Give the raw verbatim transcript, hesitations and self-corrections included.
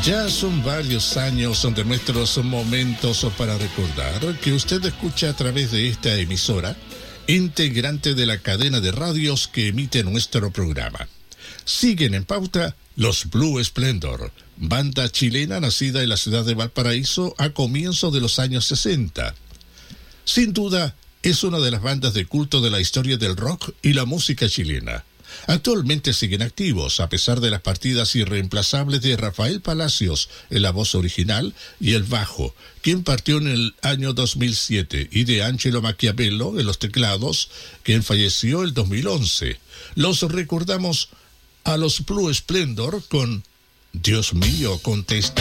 Ya son varios años de nuestros momentos para recordar que usted escucha a través de esta emisora, integrante de la cadena de radios que emite nuestro programa. Siguen en pauta los Blue Splendor, banda chilena nacida en la ciudad de Valparaíso a comienzos de los años sesenta. Sin duda, es una de las bandas de culto de la historia del rock y la música chilena. Actualmente siguen activos, a pesar de las partidas irreemplazables de Rafael Palacios en la voz original y el bajo, quien partió en el año dos mil siete, y de Angelo Machiavello en los teclados, quien falleció el dos mil once. Los recordamos a los Blue Splendor con Dios mío, contesta.